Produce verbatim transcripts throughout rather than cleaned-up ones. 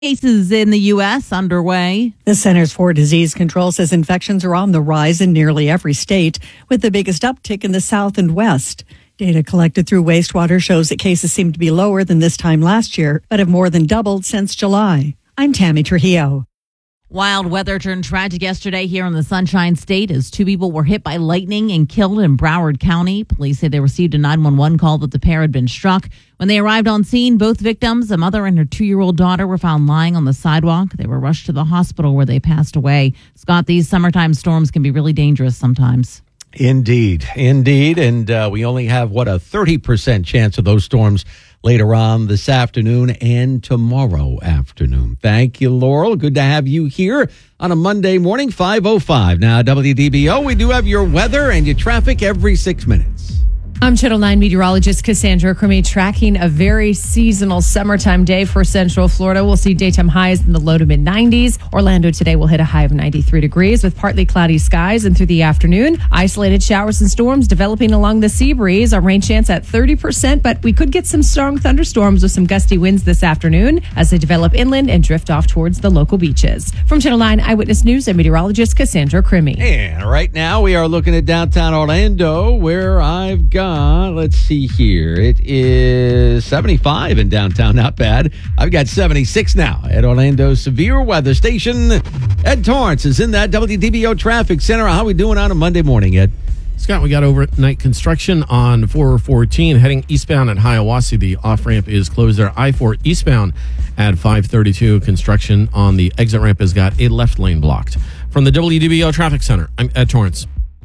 Cases in the U S underway. The Centers for Disease Control says infections are on the rise in nearly every state, with the biggest uptick in the South and West. Data collected through wastewater shows that cases seem to be lower than this time last year, but have more than doubled since July. I'm Tammy Trujillo. Wild weather turned tragic yesterday here in the Sunshine State as two people were hit by lightning and killed in Broward County. Police say they received a nine one one call that the pair had been struck. When they arrived on scene, both victims, a mother and her two-year-old daughter, were found lying on the sidewalk. They were rushed to the hospital where they passed away. Scott, these summertime storms can be really dangerous sometimes. Indeed, indeed. And uh, we only have, what, a thirty percent chance of those storms later on this afternoon and tomorrow afternoon. Thank you, Laurel. Good to have you here on a Monday morning, five oh five. Now, W D B O, we do have your weather and your traffic every six minutes. I'm Channel nine meteorologist Cassandra Crummy, tracking a very seasonal summertime day for Central Florida. We'll see daytime highs in the low to mid nineties. Orlando today will hit a high of ninety-three degrees with partly cloudy skies, and through the afternoon, isolated showers and storms developing along the sea breeze. Our rain chance at thirty percent, but we could get some strong thunderstorms with some gusty winds this afternoon as they develop inland and drift off towards the local beaches. From Channel nine Eyewitness News, I'm meteorologist Cassandra Crummy. And right now we are looking at downtown Orlando, where I've got Uh, let's see here. It is seventy-five in downtown. Not bad. I've got seventy-six now at Orlando's severe weather station. Ed Torrance is in that W D B O traffic center. How are we doing on a Monday morning, Ed? Scott, we got overnight construction on four fourteen heading eastbound at Hiawassee. The off-ramp is closed there. I four eastbound at five thirty-two. Construction on the exit ramp has got a left lane blocked. From the W D B O traffic center, I'm Ed Torrance.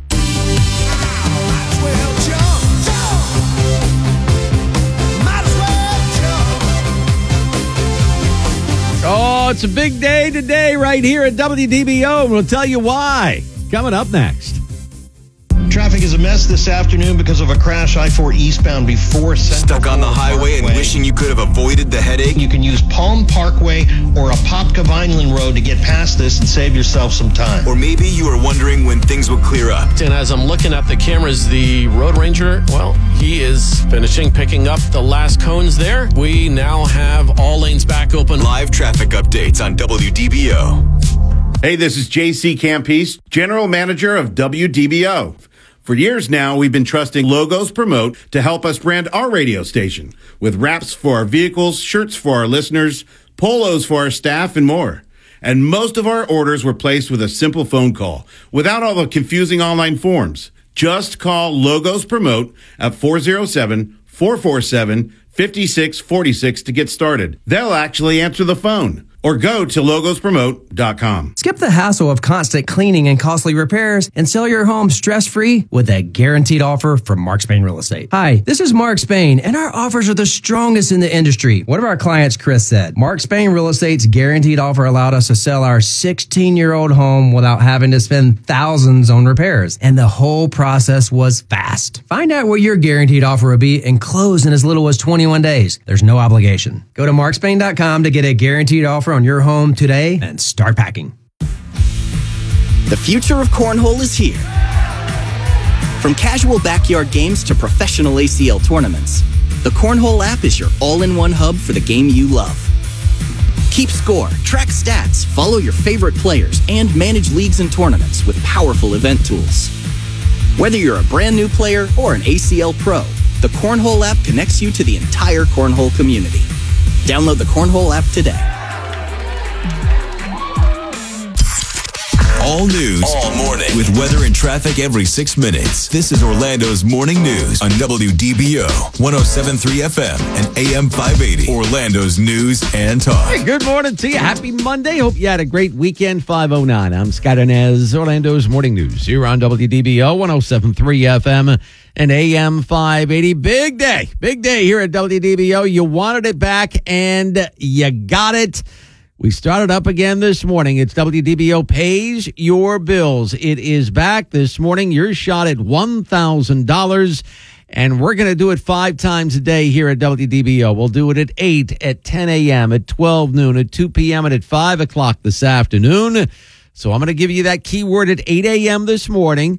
Oh, it's a big day today right here at W D B O, and we'll tell you why. Coming up next. Traffic is a mess this afternoon because of a crash I four eastbound before Central Stuck on the highway Parkway. And wishing you could have avoided the headache? You can use Palm Parkway or Apopka Vineland Road to get past this and save yourself some time. Or maybe you were wondering when things would clear up. And as I'm looking at the cameras, the Road Ranger, well, he is finishing picking up the last cones there. We now have all lanes back open. Live traffic updates on W D B O. Hey, this is J C Campese, General Manager of W D B O. For years now, we've been trusting Logos Promote to help us brand our radio station with wraps for our vehicles, shirts for our listeners, polos for our staff, and more. And most of our orders were placed with a simple phone call without all the confusing online forms. Just call Logos Promote at four oh seven, four four seven, five six four six to get started. They'll actually answer the phone. Or go to logos promote dot com. Skip the hassle of constant cleaning and costly repairs and sell your home stress-free with a guaranteed offer from Mark Spain Real Estate. Hi, this is Mark Spain, and our offers are the strongest in the industry. One of our clients, Chris, said, Mark Spain Real Estate's guaranteed offer allowed us to sell our sixteen-year-old home without having to spend thousands on repairs, and the whole process was fast. Find out what your guaranteed offer will be and close in as little as twenty-one days. There's no obligation. Go to mark spain dot com to get a guaranteed offer on your home today and start packing. The future of cornhole is here. From casual backyard games to professional A C L tournaments, the Cornhole app is your all-in-one hub for the game you love. Keep score, track stats, follow your favorite players, and manage leagues and tournaments with powerful event tools. Whether you're a brand new player or an A C L pro, the Cornhole app connects you to the entire cornhole community. Download the Cornhole app today. All news, all morning, with weather and traffic every six minutes. This is Orlando's Morning News on W D B O, one oh seven point three F M and A M five eighty. Orlando's News and Talk. Hey, good morning to you. Happy Monday. Hope you had a great weekend. five oh nine. I'm Scott Inez, Orlando's Morning News here on W D B O, one oh seven point three F M and A M five eighty. Big day. Big day here at W D B O. You wanted it back, and you got it. We started up again this morning. It's W D B O Pays Your Bills. It is back this morning. Your shot at one thousand dollars. And we're going to do it five times a day here at W D B O. We'll do it at eight, at ten a.m., at twelve noon, at two p.m., and at five o'clock this afternoon. So I'm going to give you that keyword at eight a.m. this morning.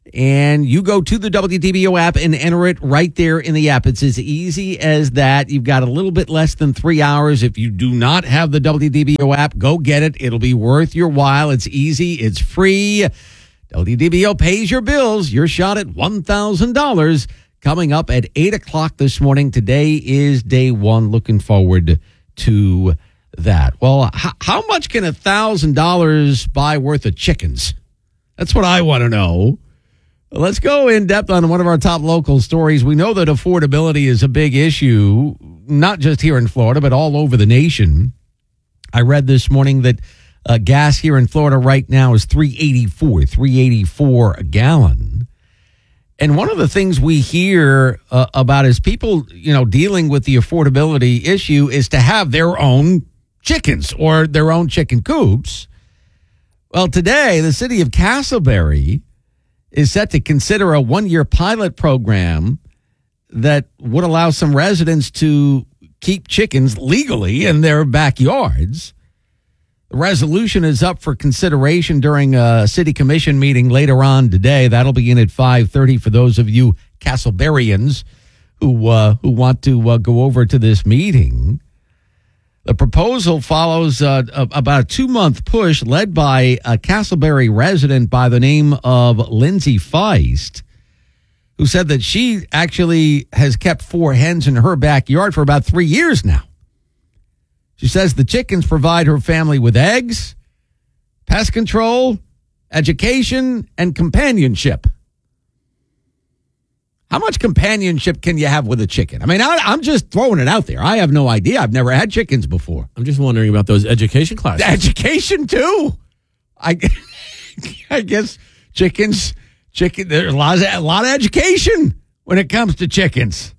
And you go to the W D B O app and enter it right there in the app. It's as easy as that. You've got a little bit less than three hours. If you do not have the W D B O app, go get it. It'll be worth your while. It's easy. It's free. W D B O pays your bills. Your shot at one thousand dollars coming up at eight o'clock this morning. Today is day one. Looking forward to that. Well, h- how much can one thousand dollars buy worth of chickens? That's what I want to know. Let's go in depth on one of our top local stories. We know that affordability is a big issue, not just here in Florida, but all over the nation. I read this morning that uh, gas here in Florida right now is three eighty-four, three eighty-four a gallon. And one of the things we hear uh, about is people, you know, dealing with the affordability issue is to have their own chickens or their own chicken coops. Well, today, the city of Castleberry is set to consider a one-year pilot program that would allow some residents to keep chickens legally in their backyards. The resolution is up for consideration during a city commission meeting later on today. That'll begin at five thirty for those of you Castleberians who uh, who want to uh, go over to this meeting. The proposal follows uh, about a two-month push led by a Castleberry resident by the name of Lindsay Feist, who said that she actually has kept four hens in her backyard for about three years now. She says the chickens provide her family with eggs, pest control, education, and companionship. How much companionship can you have with a chicken? I mean, I, I'm just throwing it out there. I have no idea. I've never had chickens before. I'm just wondering about those education classes. Education, too. I, I guess chickens, chicken. There's a lot, of, a lot of education when it comes to chickens.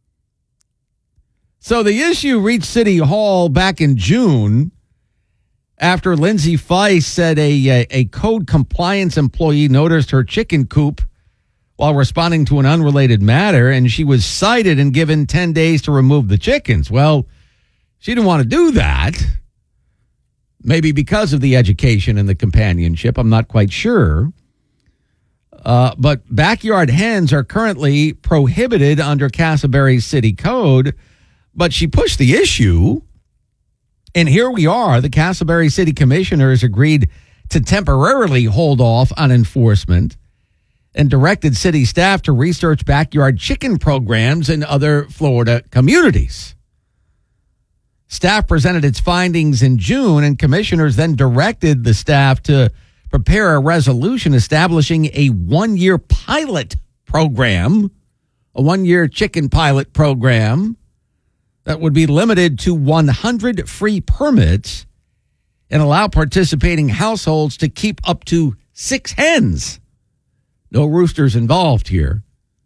So the issue reached City Hall back in June after Lindsay Feist said a, a, a code compliance employee noticed her chicken coop while responding to an unrelated matter, and she was cited and given ten days to remove the chickens. Well, she didn't want to do that. Maybe because of the education and the companionship. I'm not quite sure. Uh, but backyard hens are currently prohibited under Castleberry's city code. But she pushed the issue. And here we are. The Castleberry City Commissioners agreed to temporarily hold off on enforcement and directed city staff to research backyard chicken programs in other Florida communities. Staff presented its findings in June, and commissioners then directed the staff to prepare a resolution establishing a one-year pilot program, a one-year chicken pilot program that would be limited to one hundred free permits and allow participating households to keep up to six hens. No roosters involved here.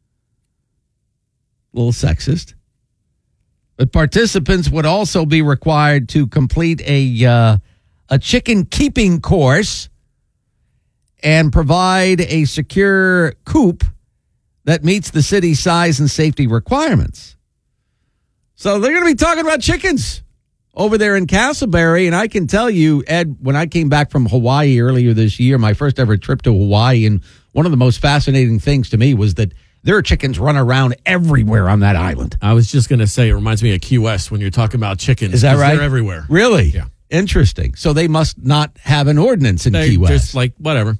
A little sexist. But participants would also be required to complete a uh, a chicken keeping course and provide a secure coop that meets the city's size and safety requirements. So they're going to be talking about chickens over there in Castleberry. And I can tell you, Ed, when I came back from Hawaii earlier this year, my first ever trip to Hawaii, and one of the most fascinating things to me was that there are chickens running around everywhere on that island. I was just going to say, it reminds me of Key West when you're talking about chickens. Is that right? They're everywhere. Really? Yeah. Interesting. So they must not have an ordinance in They Key West. Just like, whatever.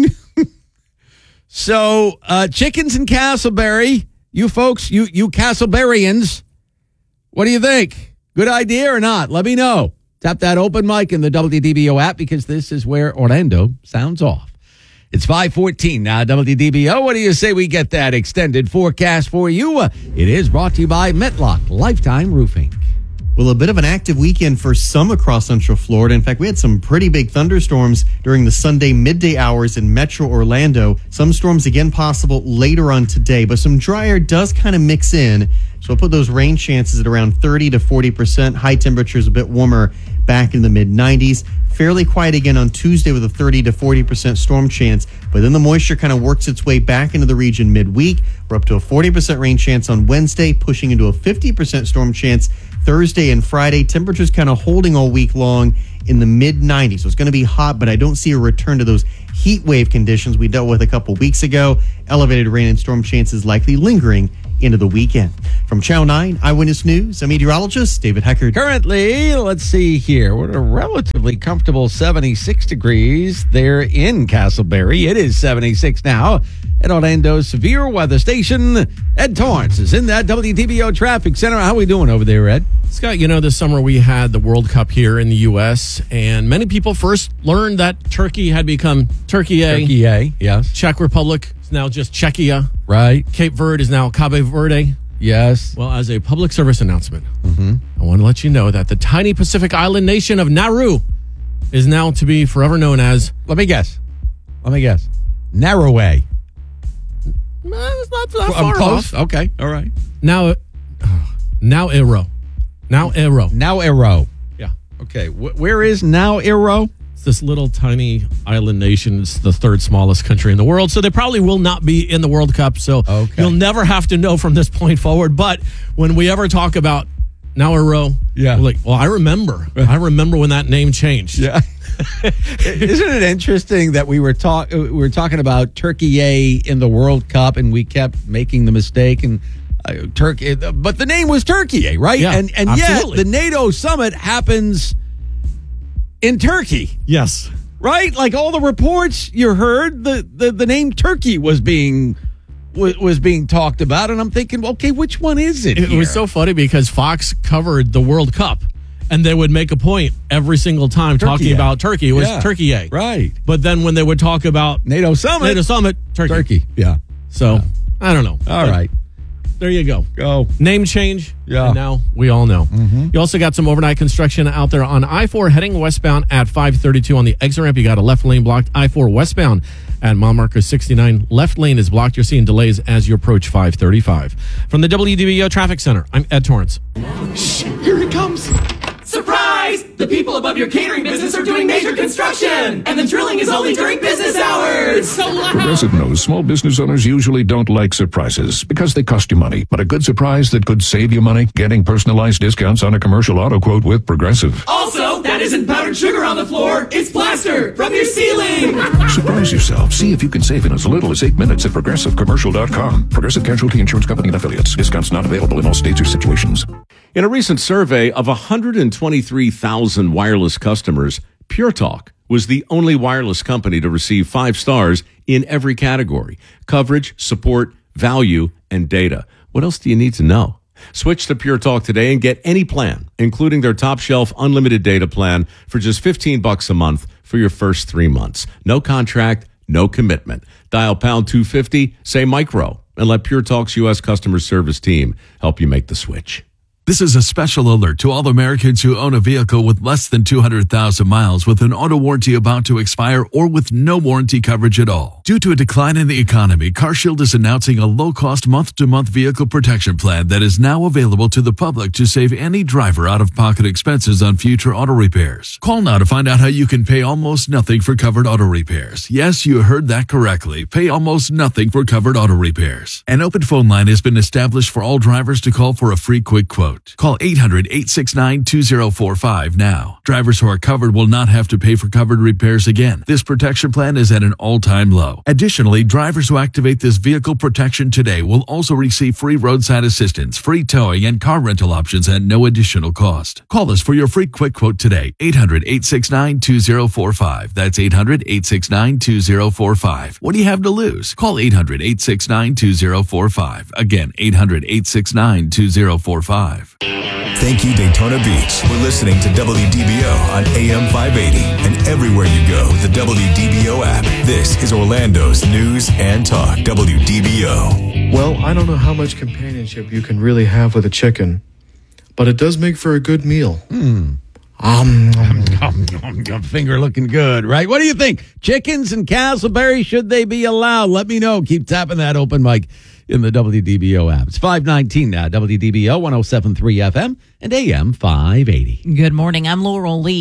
So uh, chickens in Castleberry, you folks, you, you Castleberians, what do you think? Good idea or not? Let me know. Tap that open mic in the W D B O app because this is where Orlando sounds off. It's five fourteen now, W D B O. What do you say we get that extended forecast for you? Uh, it is brought to you by Metlock Lifetime Roofing. Well, a bit of an active weekend for some across Central Florida. In fact, we had some pretty big thunderstorms during the Sunday midday hours in Metro Orlando. Some storms again possible later on today, but some dry air does kind of mix in. So we'll put those rain chances at around thirty to forty percent. High temperatures a bit warmer back in the mid nineties. Fairly quiet again on Tuesday with a thirty to forty percent storm chance. But then the moisture kind of works its way back into the region midweek. We're up to a forty percent rain chance on Wednesday, pushing into a fifty percent storm chance Thursday and Friday. Temperatures kind of holding all week long in the mid nineties. So it's going to be hot, but I don't see a return to those heat wave conditions we dealt with a couple weeks ago. Elevated rain and storm chances likely lingering into the weekend. From Channel nine Eyewitness News, I'm meteorologist David Heckard. Currently, let's see here. We're at a relatively comfortable seventy-six degrees there in Castleberry. It is seventy-six now at Orlando's severe weather station. Ed Torrance is in that W D B O traffic center. How are we doing over there, Ed? Scott, you know, this summer we had the World Cup here in the U S, and many people first learned that Turkey had become Turkey-A. Turkey-A, yes. Czech Republic is now just Czechia. Right. Cape Verde is now Cabo Verde. Yes. Well, as a public service announcement, mm-hmm. I want to let you know that the tiny Pacific island nation of Nauru is now to be forever known as... Let me guess. Let me guess. Narroway. It's not that I'm far close. off. Okay. All right. Now, now Aero. Now Aero. Now Aero. Yeah. Okay. Wh- where is Now Aero? It's this little tiny island nation. It's the third smallest country in the world. So they probably will not be in the World Cup. So okay. You'll never have to know from this point forward. But when we ever talk about Now Aero, yeah. we're like, well, I remember. I remember when that name changed. Yeah. Isn't it interesting that we were talk we were talking about Turkey-A in the World Cup and we kept making the mistake and uh, Turkey, but the name was Turkey-A, right? Yeah, and and absolutely. yet the NATO summit happens in Turkey. Yes. Right? Like all the reports you heard, the the, the name Turkey was being was, was being talked about, and I'm thinking, okay, which one is it? It here? was so funny because Fox covered the World Cup. And they would make a point every single time Turkey-A. talking about Turkey. It was Yeah. Turkey-A. Right. But then when they would talk about NATO summit, NATO summit, Turkey. Turkey. Yeah. So, I don't know. All But right. There you go. Go. Name change. Yeah. And now we all know. Mm-hmm. You also got some overnight construction out there on I four heading westbound at five thirty-two on the exit ramp. You got a left lane blocked. I four westbound at mile marker sixty-nine. Left lane is blocked. You're seeing delays as you approach five thirty-five. From the W D B O Traffic Center, I'm Ed Torrance. Shh, here it comes. Surprise! The people above your catering business are doing major construction, and the drilling is only during business hours. So loud. Progressive knows small business owners usually don't like surprises because they cost you money. But a good surprise that could save you money, getting personalized discounts on a commercial auto quote with Progressive. Also, that isn't powdered sugar on the floor. It's plaster from your ceiling. Surprise yourself. See if you can save in as little as eight minutes at progressive commercial dot com. Progressive Casualty Insurance Company and affiliates. Discounts not available in all states or situations. In a recent survey of one hundred twenty-three thousand wireless customers, Pure Talk was the only wireless company to receive five stars in every category: coverage, support, value, and data. What else do you need to know? Switch to Pure Talk today and get any plan, including their top shelf unlimited data plan for just fifteen bucks a month for your first three months. No contract, no commitment. Dial pound two fifty, say micro, and let Pure Talk's U S customer service team help you make the switch. This is a special alert to all Americans who own a vehicle with less than two hundred thousand miles with an auto warranty about to expire or with no warranty coverage at all. Due to a decline in the economy, CarShield is announcing a low-cost month-to-month vehicle protection plan that is now available to the public to save any driver out-of-pocket expenses on future auto repairs. Call now to find out how you can pay almost nothing for covered auto repairs. Yes, you heard that correctly. Pay almost nothing for covered auto repairs. An open phone line has been established for all drivers to call for a free quick quote. Call eight hundred, eight six nine, two zero four five now. Drivers who are covered will not have to pay for covered repairs again. This protection plan is at an all-time low. Additionally, drivers who activate this vehicle protection today will also receive free roadside assistance, free towing, and car rental options at no additional cost. Call us for your free quick quote today. eight hundred, eight six nine, two zero four five. That's eight hundred, eight six nine, two zero four five. What do you have to lose? Call eight hundred, eight six nine, two zero four five. Again, eight hundred, eight six nine, two zero four five. Thank you, Daytona Beach. We're listening to W D B O on A M five eighty and everywhere you go with the W D B O app. This is Orlando's News and Talk, W D B O. Well, I don't know how much companionship you can really have with a chicken, but it does make for a good meal. Hmm. Um, um, um, um, finger looking good, right? What do you think? Chickens in Castleberry, should they be allowed? Let me know. Keep tapping that open mic in the W D B O app. It's five nineteen now, W D B O, one oh seven point three F M and A M five eighty. Good morning. I'm Laurel Lee.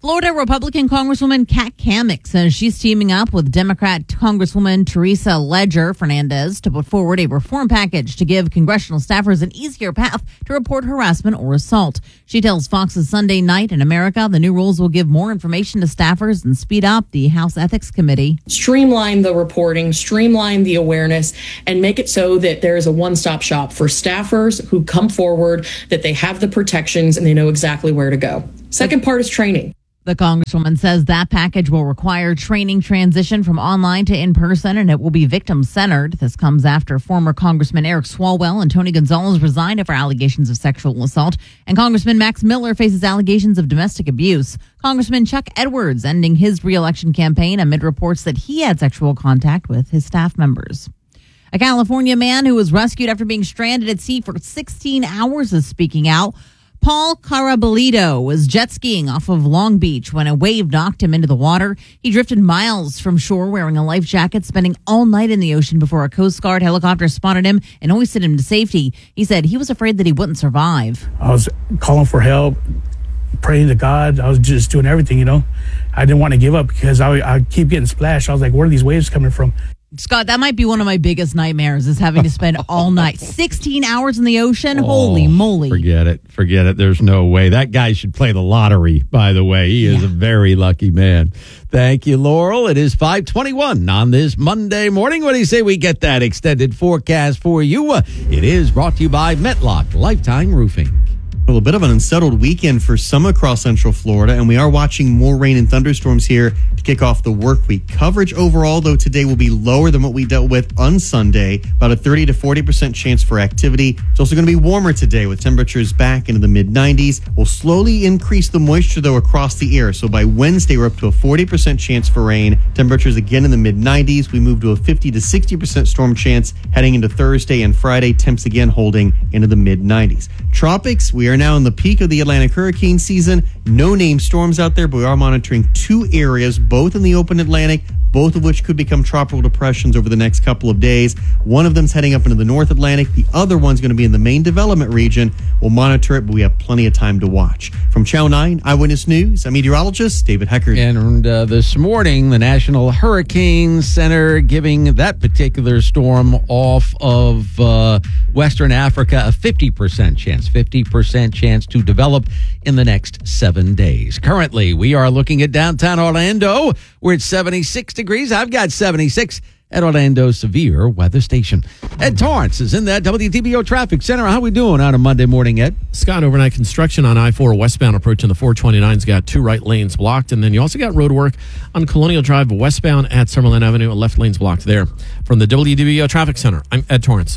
Florida Republican Congresswoman Kat Cammack says she's teaming up with Democrat Congresswoman Teresa Ledger Fernandez to put forward a reform package to give congressional staffers an easier path to report harassment or assault. She tells Fox's Sunday Night in America the new rules will give more information to staffers and speed up the House Ethics Committee. Streamline the reporting, streamline the awareness, and make it so that there is a one-stop shop for staffers who come forward, that they have the protections and they know exactly where to go. Second part is training. The Congresswoman says that package will require training transition from online to in-person, and it will be victim-centered. This comes after former Congressman Eric Swalwell and Tony Gonzalez resigned after allegations of sexual assault, and Congressman Max Miller faces allegations of domestic abuse. Congressman Chuck Edwards ending his re-election campaign amid reports that he had sexual contact with his staff members. A California man who was rescued after being stranded at sea for sixteen hours is speaking out. Paul Carabalito was jet skiing off of Long Beach when a wave knocked him into the water. He drifted miles from shore wearing a life jacket, spending all night in the ocean before a Coast Guard helicopter spotted him and hoisted him to safety. He said he was afraid that he wouldn't survive. I was calling for help, praying to God. I was just doing everything, you know. I didn't want to give up because I, I keep getting splashed. I was like, where are these waves coming from? Scott, that might be one of my biggest nightmares is having to spend all night, sixteen hours in the ocean. Oh, holy moly. Forget it. Forget it. There's no way. That guy should play the lottery, by the way. He is yeah. a very lucky man. Thank you, Laurel. It is five twenty-one on this Monday morning. What do you say we get that extended forecast for you? It is brought to you by Metlock Lifetime Roofing. Well, a bit of an unsettled weekend for some across Central Florida, and we are watching more rain and thunderstorms here to kick off the work week. Coverage overall, though, today will be lower than what we dealt with on Sunday, about a thirty to forty percent chance for activity. It's also going to be warmer today with temperatures back into the mid nineties. We'll slowly increase the moisture, though, across the air. So by Wednesday, we're up to a forty percent chance for rain. Temperatures again in the mid nineties. We move to a fifty to sixty percent storm chance heading into Thursday and Friday. Temps again holding into the mid nineties. Tropics, we are now in the peak of the Atlantic hurricane season. No named storms out there, but we are monitoring two areas, both in the open Atlantic, both of which could become tropical depressions over the next couple of days. One of them's heading up into the North Atlantic. The other one's going to be in the main development region. We'll monitor it, but we have plenty of time to watch. From Channel nine Eyewitness News, I'm meteorologist David Heckert. And uh, this morning, the National Hurricane Center giving that particular storm off of uh, Western Africa a fifty percent chance, fifty percent chance to develop in the next seven days. Currently, we are looking at downtown Orlando. We're at seventy-six degrees. I've got seventy-six at Orlando's Severe Weather Station. Ed Torrance is in that W D B O Traffic Center. How we doing on a Monday morning, Ed? Scott, overnight construction on I four westbound approaching the four twenty-nine's got two right lanes blocked, and then you also got road work on Colonial Drive westbound at Summerlin Avenue, left lanes blocked there. From the W D B O Traffic Center, I'm Ed Torrance.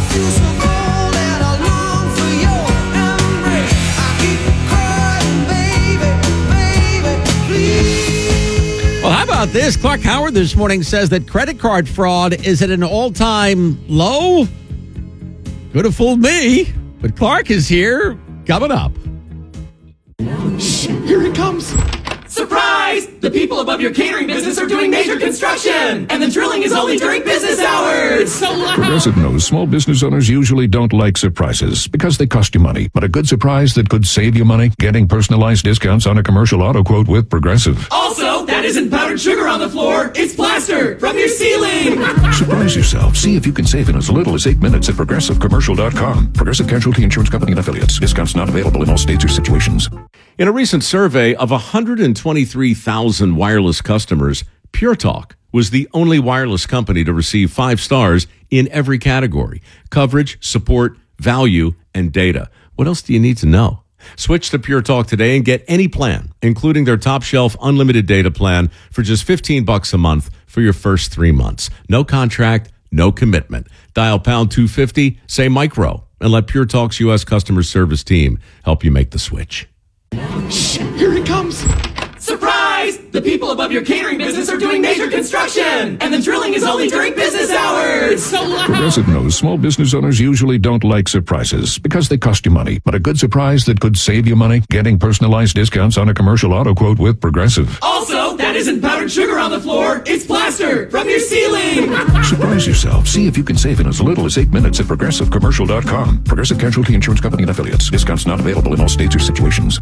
Well, how about this? Clark Howard this morning says that credit card fraud is at an all-time low. Could have fooled me, but Clark is here coming up. Shh, here it comes. Surprise! The people above your catering business are doing major construction, and the drilling is only during business hours. So loud. Progressive knows small business owners usually don't like surprises because they cost you money. But a good surprise that could save you money, getting personalized discounts on a commercial auto quote with Progressive. Also, that isn't powdered sugar on the floor. It's plaster from your ceiling. Surprise yourself. See if you can save in as little as eight minutes at progressive commercial dot com. Progressive Casualty Insurance Company and Affiliates. Discounts not available in all states or situations. In a recent survey of one hundred twenty-three thousand wireless customers, Pure Talk was the only wireless company to receive five stars in every category: coverage, support, value, and data. What else do you need to know? Switch to Pure Talk today and get any plan, including their top shelf unlimited data plan for just fifteen bucks a month for your first three months. No contract, no commitment. Dial pound two fifty, say micro, and let Pure Talk's U S customer service team help you make the switch. Shh, here it comes. Surprise! The people above your catering business are doing major construction, and the drilling is only during business hours. So loud. Progressive knows small business owners usually don't like surprises because they cost you money. But a good surprise that could save you money, getting personalized discounts on a commercial auto quote with Progressive. Also, that isn't powdered sugar on the floor. It's plaster from your ceiling. Surprise yourself. See if you can save in as little as eight minutes at progressive commercial dot com. Progressive Casualty Insurance Company and Affiliates. Discounts not available in all states or situations.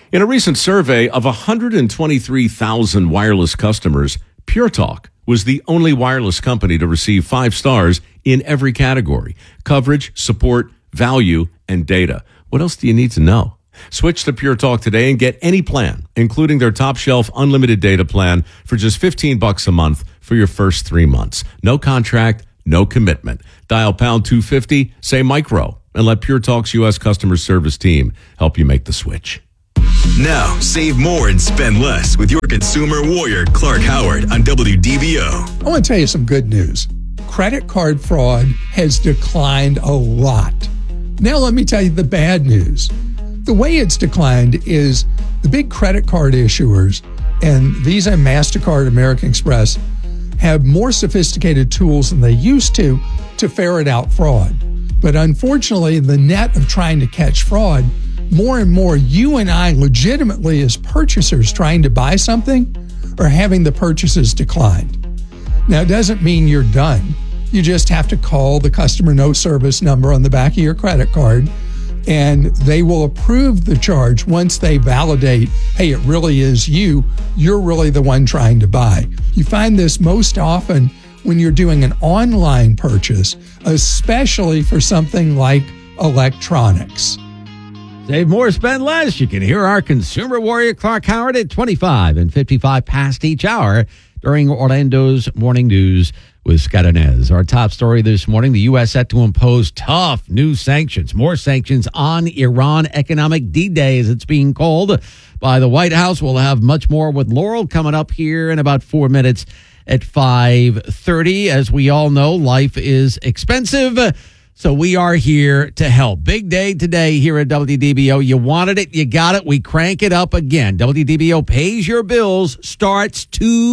In a recent survey of one hundred twenty-three thousand wireless customers, Pure Talk was the only wireless company to receive five stars in every category: coverage, support, value, and data. What else do you need to know? Switch to Pure Talk today and get any plan, including their top shelf unlimited data plan for just fifteen bucks a month for your first three months. No contract, no commitment. Dial pound two fifty, say micro, and let Pure Talk's U S customer service team help you make the switch. Now, save more and spend less with your consumer warrior, Clark Howard, on W D B O. I want to tell you some good news. Credit card fraud has declined a lot. Now let me tell you the bad news. The way it's declined is the big credit card issuers and Visa, MasterCard, American Express have more sophisticated tools than they used to to ferret out fraud. But unfortunately, the net of trying to catch fraud, more and more you and I legitimately as purchasers trying to buy something are having the purchases declined. Now, it doesn't mean you're done. You just have to call the customer no service number on the back of your credit card, and they will approve the charge once they validate, hey, it really is you. You're really the one trying to buy. You find this most often when you're doing an online purchase, especially for something like electronics. Save more, spend less. You can hear our consumer warrior Clark Howard at twenty-five and fifty-five past each hour during Orlando's morning news with Scott Inez. Our top story this morning, the U S set to impose tough new sanctions, more sanctions on Iran, economic D-Day as it's being called by the White House. We'll have much more with Laurel coming up here in about four minutes at five thirty. As we all know, life is expensive, so we are here to help. Big day today here at W D B O. You wanted it, you got it. We crank it up again. W D B O Pays Your Bills starts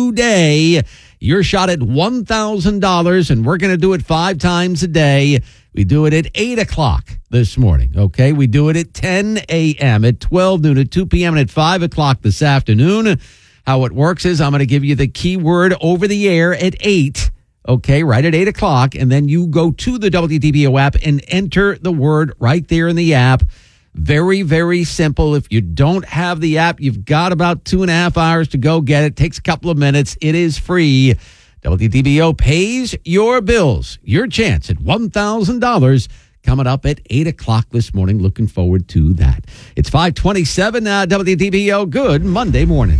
today. Your shot at one thousand dollars, and we're going to do it five times a day. We do it at eight o'clock this morning, okay? We do it at ten a.m., at twelve noon, at two p.m., and at five o'clock this afternoon. How it works is I'm going to give you the keyword over the air at eight, okay, right at eight o'clock, and then you go to the W D B O app and enter the word right there in the app. Very, very simple. If you don't have the app, you've got about two and a half hours to go get it. Takes a couple of minutes. It is free. W D B O Pays Your Bills. Your chance at one thousand dollars coming up at eight o'clock this morning. Looking forward to that. It's five twenty-seven uh, W D B O. Good Monday morning.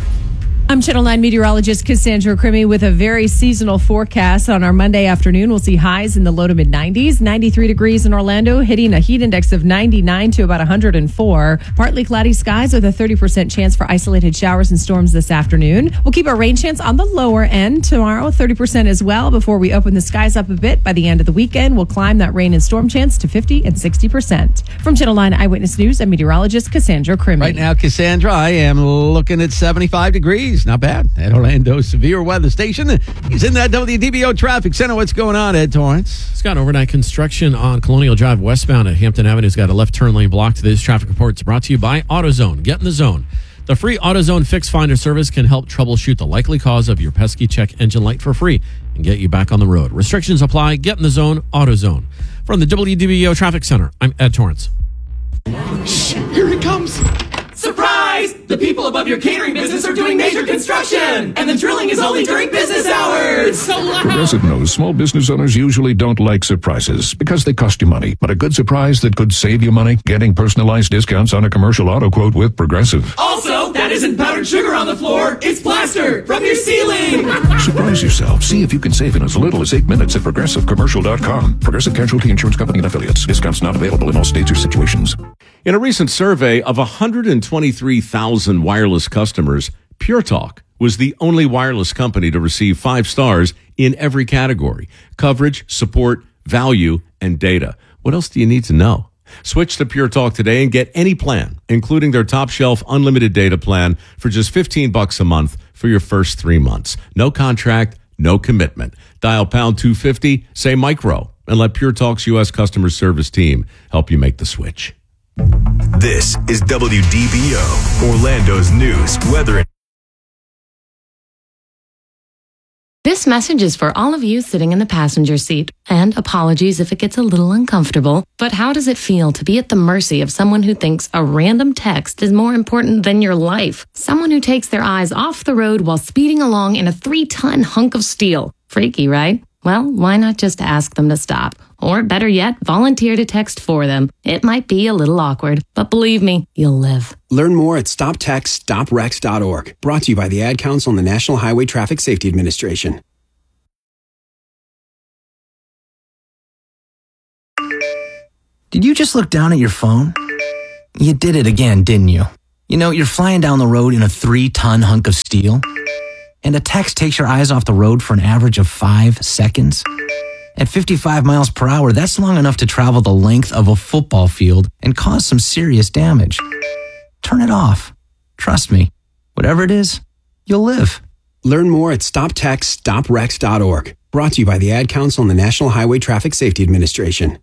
I'm Channel nine meteorologist Cassandra Crimmy with a very seasonal forecast. On our Monday afternoon, we'll see highs in the low to mid nineties, ninety-three degrees in Orlando, hitting a heat index of ninety-nine to about one hundred four. Partly cloudy skies with a thirty percent chance for isolated showers and storms this afternoon. We'll keep our rain chance on the lower end tomorrow, thirty percent as well, before we open the skies up a bit. By the end of the weekend, we'll climb that rain and storm chance to fifty and sixty percent. From Channel nine Eyewitness News, I'm meteorologist Cassandra Crimmy. Right now, Cassandra, I am looking at seventy-five degrees. Not bad. At Orlando's severe weather station. He's in that W D B O traffic center. What's going on, Ed Torrance? Scott, overnight construction on Colonial Drive westbound at Hampton Avenue's got a left turn lane blocked. This traffic report is brought to you by AutoZone. Get in the zone. The free AutoZone Fix Finder service can help troubleshoot the likely cause of your pesky check engine light for free and get you back on the road. Restrictions apply. Get in the zone. AutoZone. From the W D B O Traffic Center, I'm Ed Torrance. Shh, here it comes. Surprise! The people above your catering business are doing major construction, and the drilling is only during business hours. It's so loud. Progressive knows small business owners usually don't like surprises because they cost you money. But a good surprise that could save you money, getting personalized discounts on a commercial auto quote with Progressive. Also, that isn't powdered sugar on the floor. It's plaster from your ceiling. Surprise yourself. See if you can save in as little as eight minutes at progressive commercial dot com. Progressive Casualty Insurance Company and Affiliates. Discounts not available in all states or situations. In a recent survey of one hundred twenty-three thousand wireless customers, Pure Talk was the only wireless company to receive five stars in every category: coverage, support, value, and data. What else do you need to know? Switch to Pure Talk today and get any plan, including their top shelf unlimited data plan for just fifteen bucks a month for your first three months. No contract, no commitment. Dial pound two fifty, say micro, and let Pure Talk's U S customer service team help you make the switch. This is W D B O, Orlando's news, weather, and This message is for all of you sitting in the passenger seat. And apologies if it gets a little uncomfortable, but how does it feel to be at the mercy of someone who thinks a random text is more important than your life? Someone who takes their eyes off the road while speeding along in a three-ton hunk of steel. Freaky, right? Well, why not just ask them to stop? Or better yet, volunteer to text for them. It might be a little awkward, but believe me, you'll live. Learn more at stop text stop wrecks dot org. Brought to you by the Ad Council and the National Highway Traffic Safety Administration. Did you just look down at your phone? You did it again, didn't you? You know, you're flying down the road in a three-ton hunk of steel, and a text takes your eyes off the road for an average of five seconds. At fifty-five miles per hour, that's long enough to travel the length of a football field and cause some serious damage. Turn it off. Trust me, whatever it is, you'll live. Learn more at stop text stop wrecks dot org. Brought to you by the Ad Council and the National Highway Traffic Safety Administration.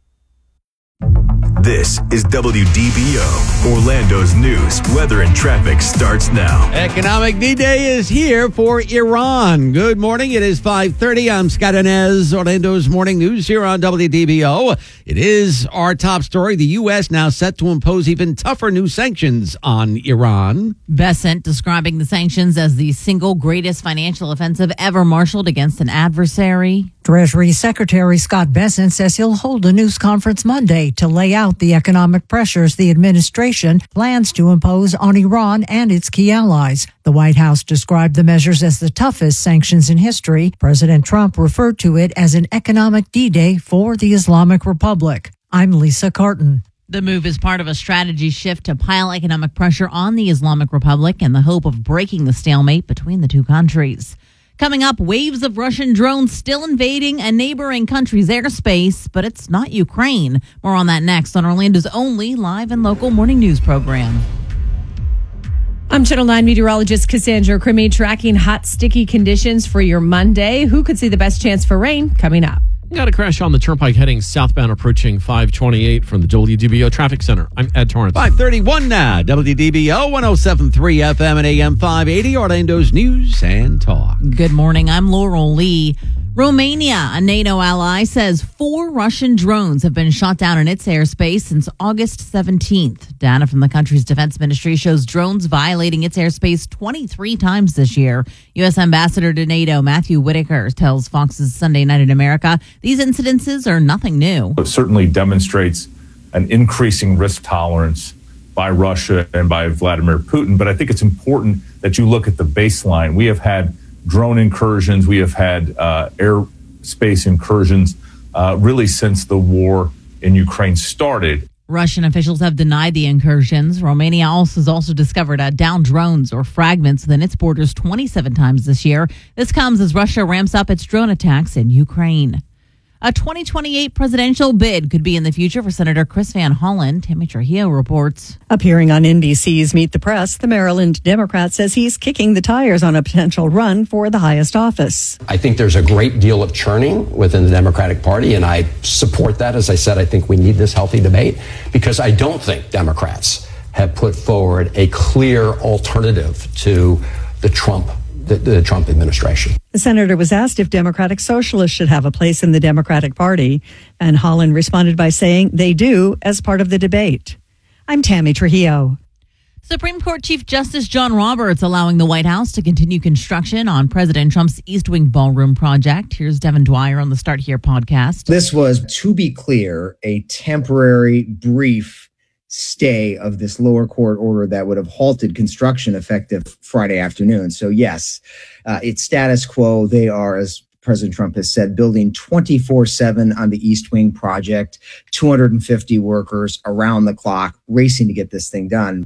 This is W D B O, Orlando's news, weather, and traffic starts now. Economic D-Day is here for Iran. Good morning. It is five thirty. I'm Scott Inez, Orlando's morning news here on W D B O. It is our top story. The U S now set to impose even tougher new sanctions on Iran. Bessent describing the sanctions as the single greatest financial offensive ever marshaled against an adversary. Treasury Secretary Scott Bessent says he'll hold a news conference Monday to lay out the economic pressures the administration plans to impose on Iran and its key allies. The White House described the measures as the toughest sanctions in history. President Trump referred to it as an economic D-Day for the Islamic Republic. I'm Lisa Carton. The move is part of a strategy shift to pile economic pressure on the Islamic Republic in the hope of breaking the stalemate between the two countries. Coming up, waves of Russian drones still invading a neighboring country's airspace, but it's not Ukraine. More on that next on Orlando's only live and local morning news program. I'm Channel nine meteorologist Cassandra Crimi tracking hot, sticky conditions for your Monday. Who could see the best chance for rain coming up? Got a crash on the turnpike heading southbound approaching five twenty-eight from the W D B O Traffic Center. I'm Ed Torrance. five thirty-one now. W D B O one oh seven point three F M and A M five eighty, Orlando's news and talk. Good morning. I'm Laurel Lee. Romania, a NATO ally, says four Russian drones have been shot down in its airspace since August seventeenth. Data from the country's defense ministry shows drones violating its airspace twenty-three times this year. U S Ambassador to NATO Matthew Whitaker tells Fox's Sunday Night in America these incidences are nothing new. It certainly demonstrates an increasing risk tolerance by Russia and by Vladimir Putin. But I think it's important that you look at the baseline. We have had drone incursions. We have had uh, airspace incursions uh, really since the war in Ukraine started. Russian officials have denied the incursions. Romania also has also discovered uh, downed drones or fragments within its borders twenty-seven times this year. This comes as Russia ramps up its drone attacks in Ukraine. A twenty twenty-eight presidential bid could be in the future for Senator Chris Van Hollen. Tammy Trujillo reports. Appearing on N B C's Meet the Press, the Maryland Democrat says he's kicking the tires on a potential run for the highest office. I think there's a great deal of churning within the Democratic Party, and I support that. As I said, I think we need this healthy debate because I don't think Democrats have put forward a clear alternative to the Trump The, the Trump administration. The senator was asked if Democratic Socialists should have a place in the Democratic Party, and Holland responded by saying they do as part of the debate. I'm Tammy Trujillo. Supreme Court Chief Justice John Roberts allowing the White House to continue construction on President Trump's East Wing Ballroom project. Here's Devin Dwyer on the Start Here podcast. This was, to be clear, a temporary, brief stay of this lower court order that would have halted construction effective Friday afternoon. So yes, uh, it's status quo. They are, as President Trump has said, building twenty-four seven on the East Wing project, two hundred fifty workers around the clock, racing to get this thing done.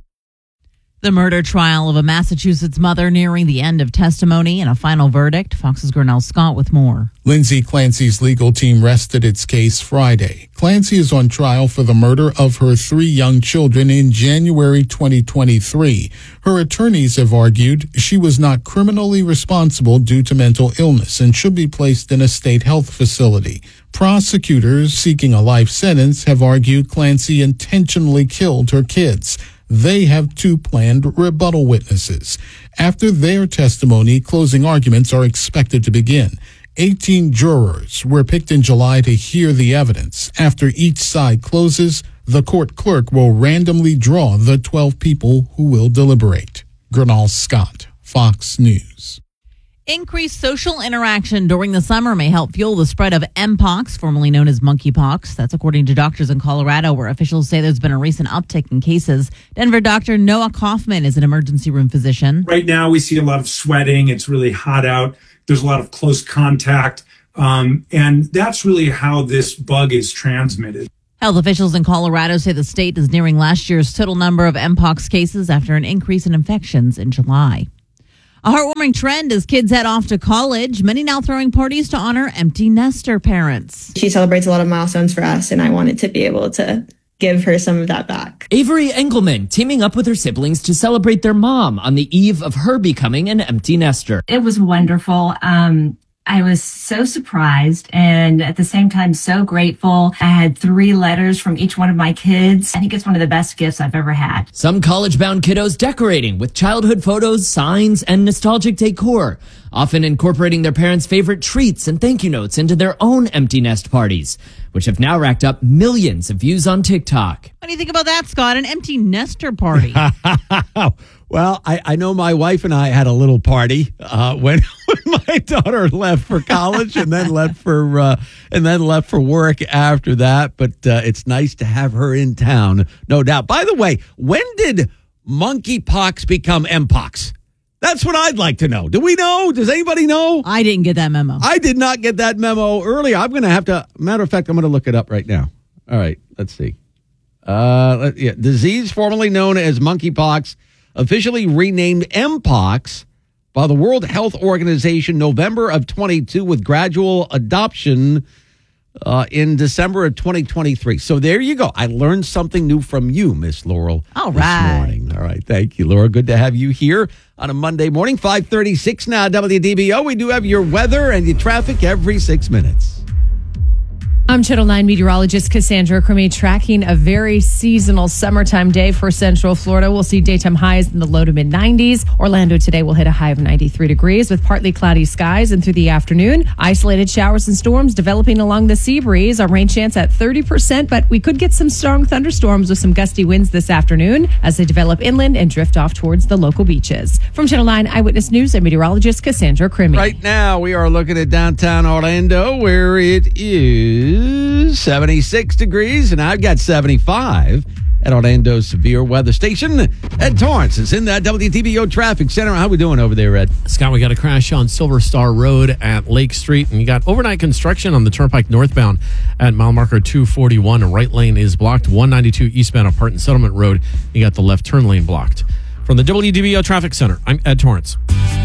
The murder trial of a Massachusetts mother nearing the end of testimony and a final verdict. Fox's Gurnell Scott with more. Lindsay Clancy's legal team rested its case Friday. Clancy is on trial for the murder of her three young children in January twenty twenty-three. Her attorneys have argued she was not criminally responsible due to mental illness and should be placed in a state health facility. Prosecutors seeking a life sentence have argued Clancy intentionally killed her kids. They have two planned rebuttal witnesses. After their testimony, closing arguments are expected to begin. eighteen jurors were picked in July to hear the evidence. After each side closes, the court clerk will randomly draw the twelve people who will deliberate. Gernal Scott, Fox News. Increased social interaction during the summer may help fuel the spread of Mpox, formerly known as monkeypox. That's according to doctors in Colorado, where officials say there's been a recent uptick in cases. Denver doctor Noah Kaufman is an emergency room physician. Right now, we see a lot of sweating. It's really hot out. There's a lot of close contact. Um, and that's really how this bug is transmitted. Health officials in Colorado say the state is nearing last year's total number of Mpox cases after an increase in infections in July. A heartwarming trend as kids head off to college. Many now throwing parties to honor empty nester parents. She celebrates a lot of milestones for us, and I wanted to be able to give her some of that back. Avery Engelman teaming up with her siblings to celebrate their mom on the eve of her becoming an empty nester. It was wonderful. Um, I was so surprised and at the same time so grateful. I had three letters from each one of my kids. I think it's one of the best gifts I've ever had. Some college-bound kiddos decorating with childhood photos, signs, and nostalgic decor, often incorporating their parents' favorite treats and thank you notes into their own empty nest parties, which have now racked up millions of views on TikTok. What do you think about that, Scott? An empty nester party. Well, I, I know my wife and I had a little party uh, when, when my daughter left for college and then left for uh, and then left for work after that. But uh, it's nice to have her in town, no doubt. By the way, when did monkeypox become Mpox? That's what I'd like to know. Do we know? Does anybody know? I didn't get that memo. I did not get that memo earlier. I'm going to have to. Matter of fact, I'm going to look it up right now. All right, let's see. Uh, yeah, disease formerly known as monkeypox, officially renamed Mpox by the World Health Organization November of twenty-two, with gradual adoption uh, in December of twenty twenty-three. So there you go. I learned something new from you, Miss Laurel. All this right. morning. All right. Thank you, Laura. Good to have you here on a Monday morning. five thirty-six now, W D B O. We do have your weather and your traffic every six minutes. I'm Channel nine meteorologist Cassandra Crummy, tracking a very seasonal summertime day for Central Florida. We'll see daytime highs in the low to mid nineties. Orlando today will hit a high of ninety-three degrees with partly cloudy skies, and through the afternoon, isolated showers and storms developing along the sea breeze. Our rain chance at thirty percent, but we could get some strong thunderstorms with some gusty winds this afternoon as they develop inland and drift off towards the local beaches. From Channel nine Eyewitness News, I'm meteorologist Cassandra Crummy. Right now, we are looking at downtown Orlando, where it is seventy-six degrees, and I've got seventy-five at Orlando's severe weather station. Ed Torrance is in that W D B O traffic center. How we doing over there, Ed? Scott, we got a crash on Silver Star Road at Lake Street, and you got overnight construction on the Turnpike northbound at mile marker two forty-one. Right lane is blocked. one ninety-two eastbound on Parton Settlement Road, you got the left turn lane blocked. From the W D B O traffic center, I'm Ed Torrance.